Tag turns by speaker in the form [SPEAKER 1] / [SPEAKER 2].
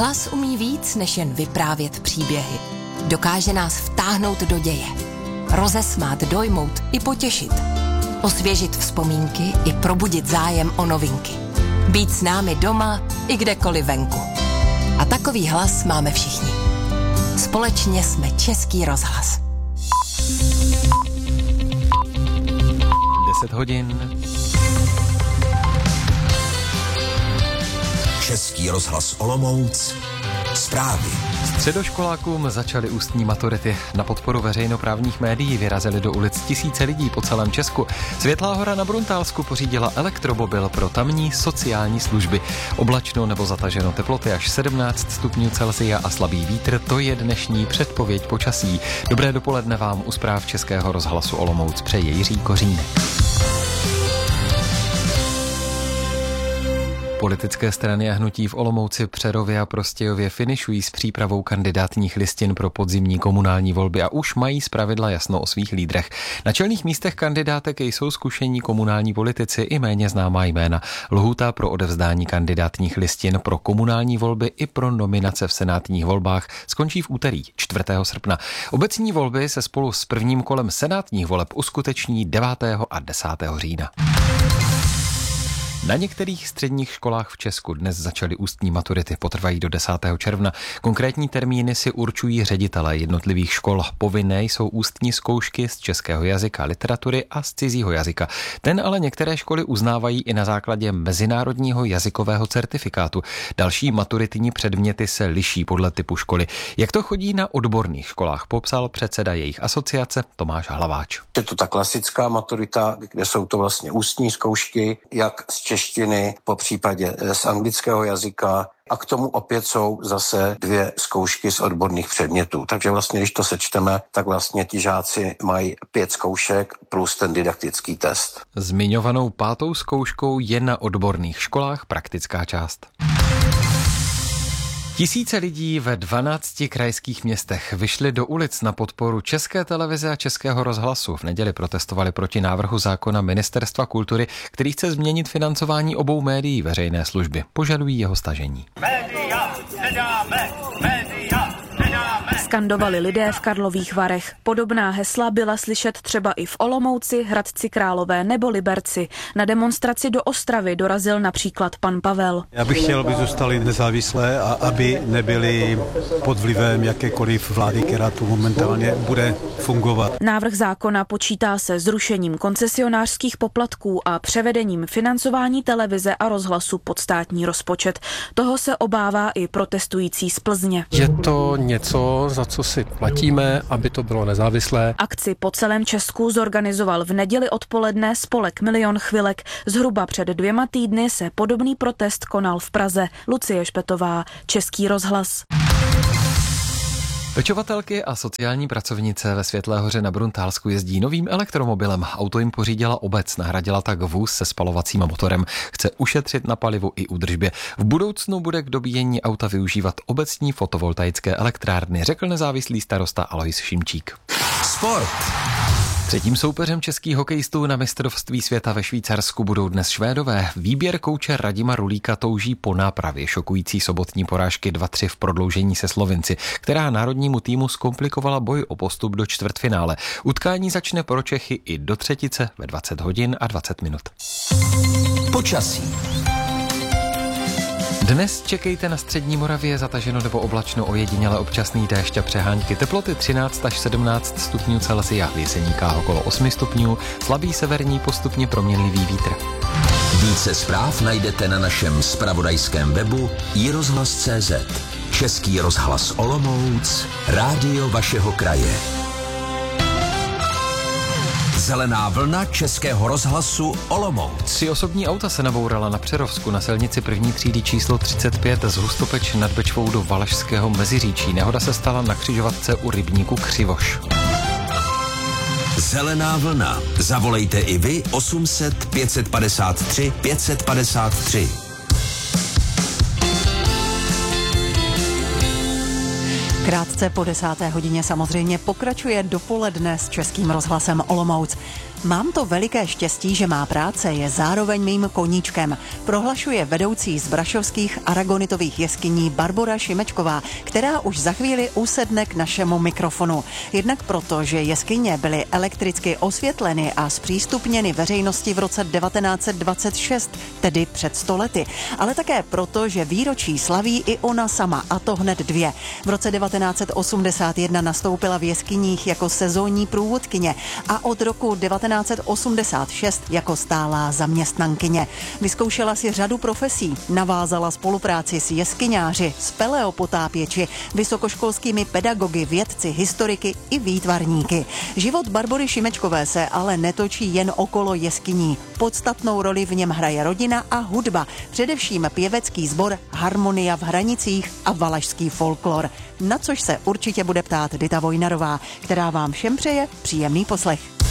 [SPEAKER 1] Hlas umí víc, než jen vyprávět příběhy. Dokáže nás vtáhnout do děje. Rozesmát, dojmout i potěšit. Osvěžit vzpomínky i probudit zájem o novinky. Být s námi doma i kdekoliv venku. A takový hlas máme všichni. Společně jsme Český rozhlas.
[SPEAKER 2] 10 hodin.
[SPEAKER 3] Český rozhlas Olomouc. Zprávy.
[SPEAKER 2] Středoškolákům začaly ústní maturity. Na podporu veřejnoprávních médií vyrazily do ulic tisíce lidí po celém Česku. Světlá hora na Bruntálsku pořídila elektromobil pro tamní sociální služby. Oblačno nebo zataženo, teploty až 17 stupňů Celsia a slabý vítr, to je dnešní předpověď počasí. Dobré dopoledne vám u zpráv Českého rozhlasu Olomouc přeje Jiří Kořínek. Politické strany a hnutí v Olomouci, Přerově a Prostějově finišují s přípravou kandidátních listin pro podzimní komunální volby a už mají zpravidla jasno o svých lídrech. Na čelných místech kandidátek jsou zkušení komunální politici i méně známá jména. Lhůta pro odevzdání kandidátních listin pro komunální volby i pro nominace v senátních volbách skončí v úterý 4. srpna. Obecní volby se spolu s prvním kolem senátních voleb uskuteční 9. a 10. října. Na některých středních školách v Česku dnes začaly ústní maturity, potrvají do 10. června. Konkrétní termíny si určují ředitelé jednotlivých škol. Povinné jsou ústní zkoušky z českého jazyka, literatury a z cizího jazyka. Ten ale některé školy uznávají i na základě mezinárodního jazykového certifikátu. Další maturitní předměty se liší podle typu školy. Jak to chodí na odborných školách, popsal předseda jejich asociace Tomáš Hlaváč.
[SPEAKER 4] Je to ta klasická maturita, kde jsou to vlastně ústní zkoušky, jak z češtiny, po případě z anglického jazyka, a k tomu opět jsou zase 2 zkoušky z odborných předmětů. Takže vlastně, když to sečteme, tak vlastně ti žáci mají 5 zkoušek plus ten didaktický test.
[SPEAKER 2] Zmiňovanou 5. zkouškou je na odborných školách praktická část. Tisíce lidí ve 12 krajských městech vyšli do ulic na podporu České televize a Českého rozhlasu. V neděli protestovali proti návrhu zákona Ministerstva kultury, který chce změnit financování obou médií veřejné služby. Požadují jeho stažení.
[SPEAKER 5] Média nedáme, média nedáme.
[SPEAKER 6] Skandovali lidé v Karlových Varech. Podobná hesla byla slyšet třeba i v Olomouci, Hradci Králové nebo Liberci. Na demonstraci do Ostravy dorazil například pan Pavel.
[SPEAKER 7] Já bych chtěl, aby zůstali nezávislé a aby nebyli pod vlivem jakékoliv vlády, která tu momentálně bude fungovat.
[SPEAKER 6] Návrh zákona počítá se zrušením koncesionářských poplatků a převedením financování televize a rozhlasu pod státní rozpočet. Toho se obává i protestující z Plzně.
[SPEAKER 8] Je to něco, za co si platíme, aby to bylo nezávislé.
[SPEAKER 6] Akci po celém Česku zorganizoval v neděli odpoledne spolek Milion chvilek. Zhruba před 2 týdny se podobný protest konal v Praze. Lucie Špetová, Český rozhlas.
[SPEAKER 2] Pečovatelky a sociální pracovnice ve Světlé hoře na Bruntálsku jezdí novým elektromobilem. Auto jim pořídila obec, nahradila tak vůz se spalovacím motorem. Chce ušetřit na palivu i údržbě. V budoucnu bude k dobíjení auta využívat obecní fotovoltaické elektrárny, řekl nezávislý starosta Alois Šimčík.
[SPEAKER 3] Sport.
[SPEAKER 2] Třetím soupeřem českých hokejistů na mistrovství světa ve Švýcarsku budou dnes Švédové. Výběr kouče Radima Rulíka touží po nápravě šokující sobotní porážky 2-3 v prodloužení se Slovinci, která národnímu týmu zkomplikovala boj o postup do čtvrtfinále. Utkání začne pro Čechy i do třetice ve 20 hodin a 20 minut.
[SPEAKER 3] Počasí.
[SPEAKER 2] Dnes čekejte na střední Moravě zataženo nebo oblačno, ojediněle občasný déšť a přehánky. Teploty 13 až 17 stupňů Celsia, v Jeseníkách okolo 8 stupňů, slabý severní postupně proměnlivý vítr.
[SPEAKER 3] Více zpráv najdete na našem zpravodajském webu iRozhlas.cz. Český rozhlas Olomouc, rádio vašeho kraje. Zelená vlna Českého rozhlasu Olomouc.
[SPEAKER 2] 3 osobní auta se nabourala na Přerovsku na silnici první třídy číslo 35 z Hustopeč nad Bečvou do Valašského Meziříčí. Nehoda se stala na křižovatce u rybníku Křivoš.
[SPEAKER 3] Zelená vlna. Zavolejte i vy 800 553 553.
[SPEAKER 9] Krátce po 10. hodině samozřejmě pokračuje dopoledne s Českým rozhlasem Olomouc. Mám to veliké štěstí, že má práce je zároveň mým koníčkem, prohlašuje vedoucí z brašovských aragonitových jeskyní Barbora Šimečková, která už za chvíli usedne k našemu mikrofonu. Jednak proto, že jeskyně byly elektricky osvětleny a zpřístupněny veřejnosti v roce 1926, tedy před 100 lety, ale také proto, že výročí slaví i ona sama, a to hned 2. V roce 1981 nastoupila v jeskyních jako sezónní průvodkyně a od roku 1986 jako stálá zaměstnankyně. Vyzkoušela si řadu profesí, navázala spolupráci s jeskyňáři, s paleopotápěči, vysokoškolskými pedagogy, vědci, historiky i výtvarníky. Život Barbory Šimečkové se ale netočí jen okolo jeskyní. Podstatnou roli v něm hraje rodina a hudba, především pěvecký sbor Harmonia v Hranicích a valašský folklor, na což se určitě bude ptát Dita Vojnarová, která vám všem přeje příjemný poslech.